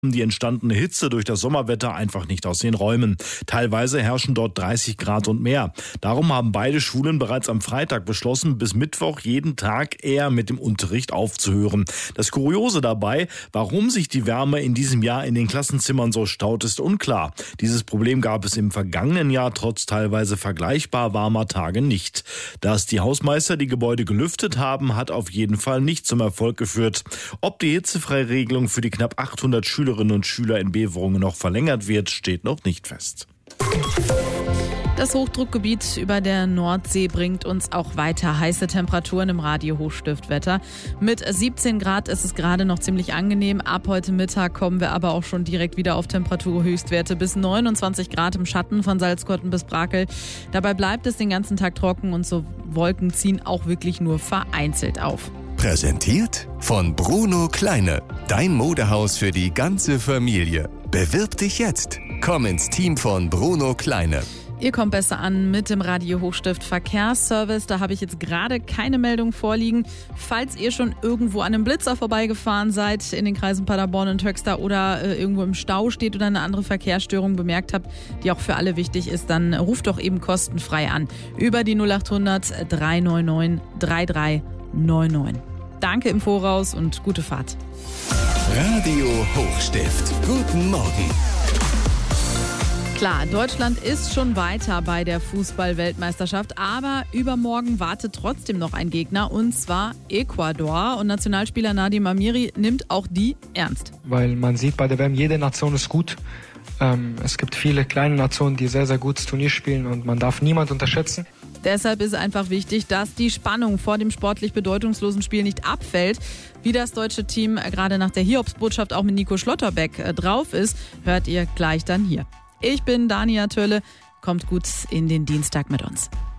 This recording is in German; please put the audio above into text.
die entstandene Hitze durch das Sommerwetter einfach nicht aus den Räumen. Teilweise herrschen dort 30 Grad und mehr. Darum haben beide Schulen bereits am Freitag beschlossen, bis Mittwoch jeden Tag eher mit dem Unterricht aufzuhören. Das Kuriose dabei, warum sich die Wärme in diesem Jahr in den Klassenzimmern so staut, ist unklar. Dieses Problem gab es im vergangenen Jahr trotz teilweise vergleichbar warmer Tage nicht. Dass die Hausmeister die Gebäude gelüftet haben, hat auf jeden Fall nicht zum Erfolg geführt. Ob die Hitzefreiregelung für die knapp 800 Schülerinnen und Schüler in Beverungen noch verlängert wird, steht noch nicht fest. Das Hochdruckgebiet über der Nordsee bringt uns auch weiter heiße Temperaturen im Radio-Hochstiftwetter. Mit 17 Grad ist es gerade noch ziemlich angenehm. Ab heute Mittag kommen wir aber auch schon direkt wieder auf Temperaturhöchstwerte bis 29 Grad im Schatten von Salzkotten bis Brakel. Dabei bleibt es den ganzen Tag trocken und so Wolken ziehen auch wirklich nur vereinzelt auf. Präsentiert von Bruno Kleine. Dein Modehaus für die ganze Familie. Bewirb dich jetzt. Komm ins Team von Bruno Kleine. Ihr kommt besser an mit dem Radio-Hochstift Verkehrsservice. Da habe ich jetzt gerade keine Meldung vorliegen. Falls ihr schon irgendwo an einem Blitzer vorbeigefahren seid in den Kreisen Paderborn und Höxter oder irgendwo im Stau steht oder eine andere Verkehrsstörung bemerkt habt, die auch für alle wichtig ist, dann ruft doch eben kostenfrei an. Über die 0800 399 3399. Danke im Voraus und gute Fahrt. Radio Hochstift. Guten Morgen. Klar, Deutschland ist schon weiter bei der Fußball-Weltmeisterschaft, aber übermorgen wartet trotzdem noch ein Gegner, und zwar Ecuador. Und Nationalspieler Nadim Amiri nimmt auch die ernst. Weil man sieht bei der WM, jede Nation ist gut. Es gibt viele kleine Nationen, die sehr, sehr gutes Turnier spielen und man darf niemand unterschätzen. Deshalb ist es einfach wichtig, dass die Spannung vor dem sportlich bedeutungslosen Spiel nicht abfällt. Wie das deutsche Team gerade nach der Hiobsbotschaft auch mit Nico Schlotterbeck drauf ist, hört ihr gleich dann hier. Ich bin Dania Tölle. Kommt gut in den Dienstag mit uns.